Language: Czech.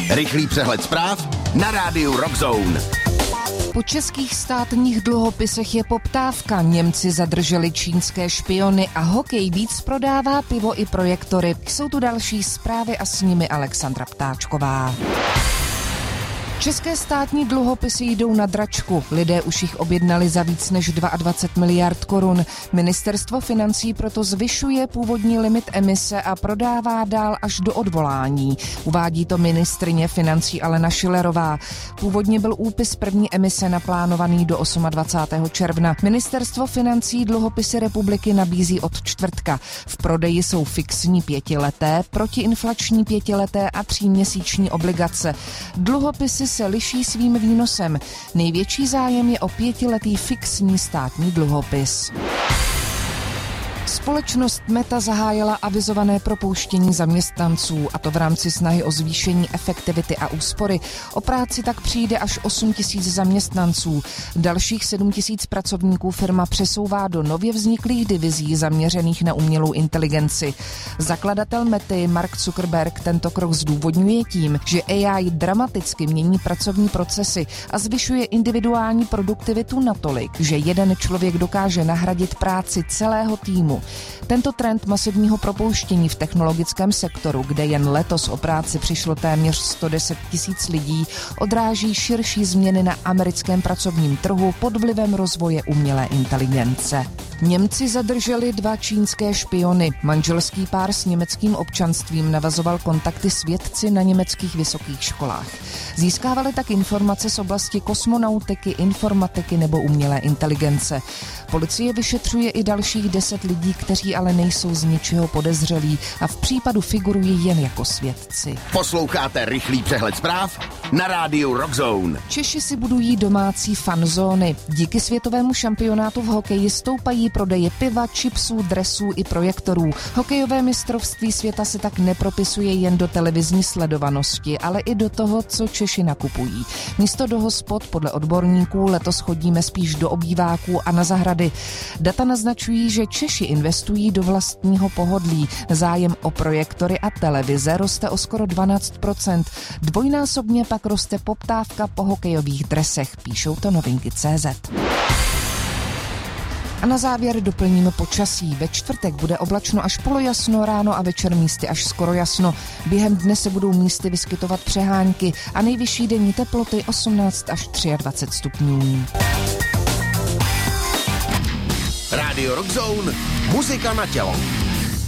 Rychlý přehled zpráv na rádiu Rock Zone. Po českých státních dluhopisech je poptávka. Němci zadrželi čínské špiony a hokej víc prodává pivo i projektory. Jsou tu další zprávy a s nimi Alexandra Ptáčková. České státní dluhopisy jdou na dračku. Lidé už jich objednali za víc než 22 miliard korun. Ministerstvo financí proto zvyšuje původní limit emise a prodává dál až do odvolání. Uvádí to ministryně financí Alena Schillerová. Původně byl úpis první emise naplánovaný do 28. června. Ministerstvo financí dluhopisy republiky nabízí od čtvrtka. V prodeji jsou fixní 5leté, protiinflační 5leté a 3měsíční obligace. Dluhopisy se liší svým výnosem. Největší zájem je o 5letý fixní státní dluhopis. Společnost Meta zahájila avizované propouštění zaměstnanců, a to v rámci snahy o zvýšení efektivity a úspory. O práci tak přijde až 8 000 zaměstnanců. Dalších 7 000 pracovníků firma přesouvá do nově vzniklých divizí zaměřených na umělou inteligenci. Zakladatel Mety Mark Zuckerberg tento krok zdůvodňuje tím, že AI dramaticky mění pracovní procesy a zvyšuje individuální produktivitu natolik, že jeden člověk dokáže nahradit práci celého týmu. Tento trend masivního propouštění v technologickém sektoru, kde jen letos o práci přišlo téměř 110 000 lidí, odráží širší změny na americkém pracovním trhu pod vlivem rozvoje umělé inteligence. Němci zadrželi 2 čínské špiony. Manželský pár s německým občanstvím navazoval kontakty s vědci na německých vysokých školách. Získávali tak informace z oblasti kosmonautiky, informatiky nebo umělé inteligence. Policie vyšetřuje i dalších 10 lidí, kteří ale nejsou z ničeho podezřelí a v případu figurují jen jako svědci. Posloucháte rychlý přehled zpráv na rádiu Rock Zone. Češi si budují domácí fanzóny. Díky světovému šampionátu v hokeji stoupají prodeje piva, chipsů, dresů i projektorů. Hokejové mistrovství světa se tak nepropisuje jen do televizní sledovanosti, ale i do toho, co Češi nakupují. Místo do hospod podle odborníků letos chodíme spíš do obýváků a na zahrady. Data naznačují, že Češi investují do vlastního pohodlí. Zájem o projektory a televize roste o skoro 12%. Dvojnásobně pak roste poptávka po hokejových dresech, píšou to Novinky.cz. A na závěr doplníme počasí. Ve čtvrtek bude oblačno až polojasno, ráno a večer místy až skoro jasno. Během dne se budou místy vyskytovat přehánky a nejvyšší denní teploty 18 až 23 stupňů. Radio Rock Zone, muzika na tělo.